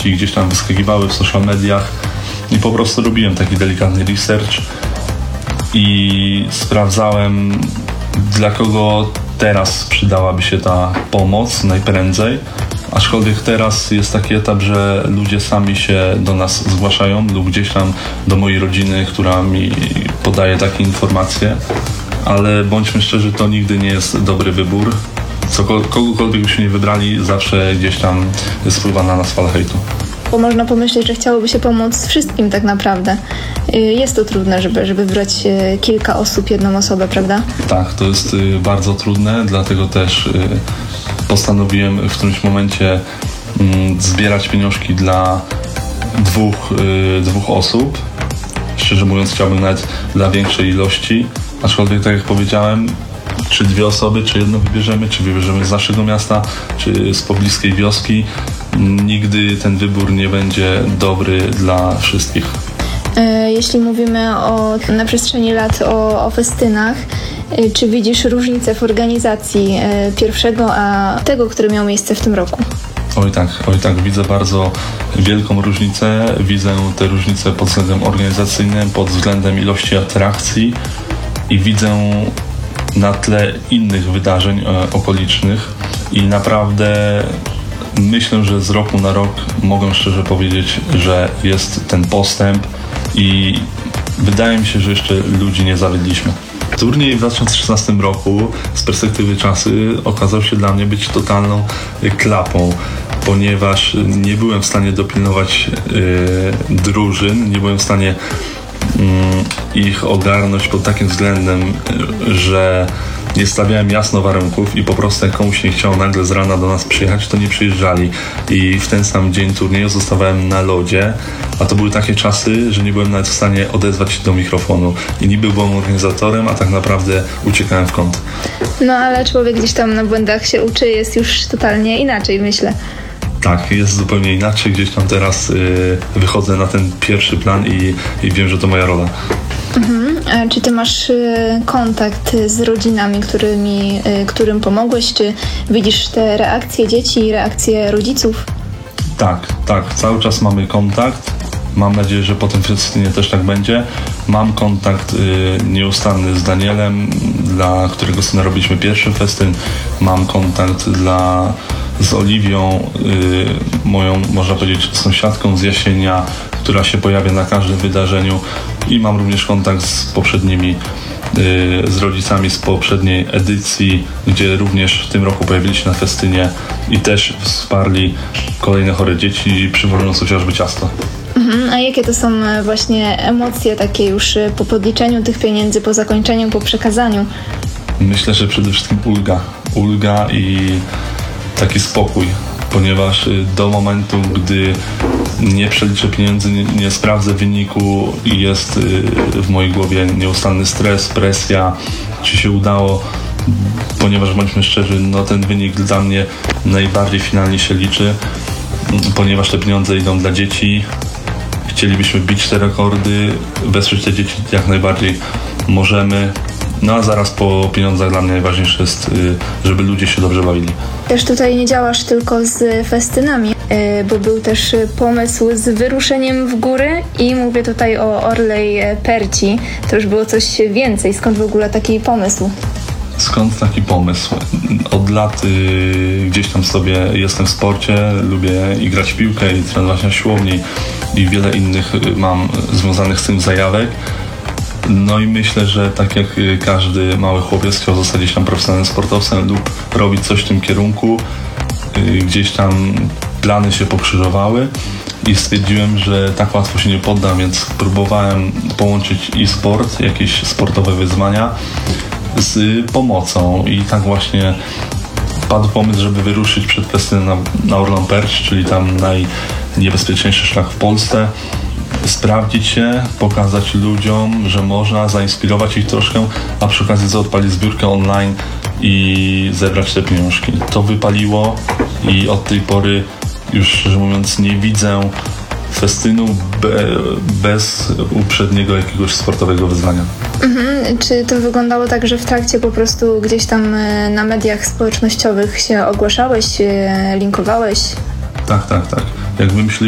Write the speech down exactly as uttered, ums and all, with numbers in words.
wiadomości gdzieś tam wyskakiwały w social mediach i po prostu robiłem taki delikatny research i sprawdzałem, dla kogo teraz przydałaby się ta pomoc najprędzej. Aczkolwiek teraz jest taki etap, że ludzie sami się do nas zgłaszają lub gdzieś tam do mojej rodziny, która mi podaje takie informacje. Ale bądźmy szczerzy, to nigdy nie jest dobry wybór. Co, kogokolwiek byśmy nie wybrali, zawsze gdzieś tam spływa na nas fala hejtu. Bo można pomyśleć, że chciałoby się pomóc wszystkim tak naprawdę. Jest to trudne, żeby, żeby wybrać kilka osób, jedną osobę, prawda? Tak, to jest bardzo trudne, dlatego też postanowiłem w którymś momencie zbierać pieniążki dla dwóch, dwóch osób. Szczerze mówiąc, chciałbym nawet dla większej ilości, aczkolwiek tak jak powiedziałem, czy dwie osoby, czy jedno wybierzemy, czy wybierzemy z naszego miasta, czy z pobliskiej wioski, nigdy ten wybór nie będzie dobry dla wszystkich. Jeśli mówimy o, na przestrzeni lat o, o festynach, czy widzisz różnicę w organizacji pierwszego, a tego, który miał miejsce w tym roku? Oj tak, oj tak, widzę bardzo wielką różnicę. Widzę te różnice pod względem organizacyjnym, pod względem ilości atrakcji i widzę na tle innych wydarzeń e, okolicznych i naprawdę myślę, że z roku na rok mogę szczerze powiedzieć, że jest ten postęp i wydaje mi się, że jeszcze ludzi nie zawiedliśmy. Turniej w dwa tysiące szesnastym roku z perspektywy czasu okazał się dla mnie być totalną klapą, ponieważ nie byłem w stanie dopilnować e, drużyn, nie byłem w stanie ich ogarnąć pod takim względem, że nie stawiałem jasno warunków i po prostu jak komuś nie chciał nagle z rana do nas przyjechać, to nie przyjeżdżali. I w ten sam dzień turnieju zostawałem na lodzie, a to były takie czasy, że nie byłem nawet w stanie odezwać się do mikrofonu. I niby byłem organizatorem, a tak naprawdę uciekałem w kąt. No ale człowiek gdzieś tam na błędach się uczy, jest już totalnie inaczej, myślę. Tak, jest zupełnie inaczej. Gdzieś tam teraz y, wychodzę na ten pierwszy plan i, i wiem, że to moja rola. Mhm. A czy ty masz y, kontakt z rodzinami, którymi, y, którym pomogłeś? Czy widzisz te reakcje dzieci i reakcje rodziców? Tak, tak. Cały czas mamy kontakt. Mam nadzieję, że po tym festynie też tak będzie. Mam kontakt y, nieustanny z Danielem, dla którego syna robiliśmy pierwszy festyn. Mam kontakt dla, z Oliwią, y, moją, można powiedzieć, sąsiadką z Jasienia, która się pojawia na każdym wydarzeniu. I mam również kontakt z poprzednimi, y, z rodzicami z poprzedniej edycji, gdzie również w tym roku pojawili się na festynie i też wsparli kolejne chore dzieci, przywożąc chociażby ciasto. Mhm. A jakie to są właśnie emocje takie już po podliczeniu tych pieniędzy, po zakończeniu, po przekazaniu? Myślę, że przede wszystkim ulga. Ulga i taki spokój, ponieważ do momentu, gdy nie przeliczę pieniędzy, nie, nie sprawdzę wyniku i jest w mojej głowie nieustanny stres, presja, czy się udało, ponieważ bądźmy szczerzy, no ten wynik dla mnie najbardziej finalnie się liczy, ponieważ te pieniądze idą dla dzieci. Chcielibyśmy bić te rekordy, wesprzeć te dzieci jak najbardziej możemy. No a zaraz po pieniądzach dla mnie najważniejsze jest, żeby ludzie się dobrze bawili. Też tutaj nie działasz tylko z festynami, bo był też pomysł z wyruszeniem w góry i mówię tutaj o Orlej Perci. To już było coś więcej. Skąd w ogóle taki pomysł? Skąd taki pomysł? Od lat y, gdzieś tam sobie jestem w sporcie, lubię i grać w piłkę i trenować na siłowni i wiele innych mam związanych z tym zajawek. No i myślę, że tak jak każdy mały chłopiec chciał zostać gdzieś tam profesjonalnym sportowcem lub robić coś w tym kierunku, y, gdzieś tam plany się pokrzyżowały i stwierdziłem, że tak łatwo się nie poddam, więc próbowałem połączyć i sport, jakieś sportowe wyzwania z pomocą i tak właśnie padł pomysł, żeby wyruszyć przed festynem na, na Orlą Perć, czyli tam najniebezpieczniejszy szlak w Polsce, sprawdzić się, pokazać ludziom, że można, zainspirować ich troszkę, a przy okazji odpalić zbiórkę online i zebrać te pieniążki. To wypaliło i od tej pory już szczerze mówiąc nie widzę festynu be, bez uprzedniego jakiegoś sportowego wyzwania. Mhm. Czy to wyglądało tak, że w trakcie po prostu gdzieś tam na mediach społecznościowych się ogłaszałeś, linkowałeś? Tak, tak, tak. Jak wymyślili